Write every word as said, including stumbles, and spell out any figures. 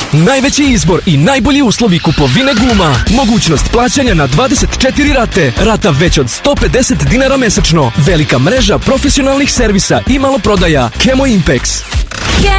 Najveći izbor i najbolji uslovi kupovine guma. Mogućnost plaćanja na dvadeset četiri rate. Rata već od sto pedeset dinara mesečno. Velika mreža profesionalnih servisa i maloprodaja. Kemo Impex.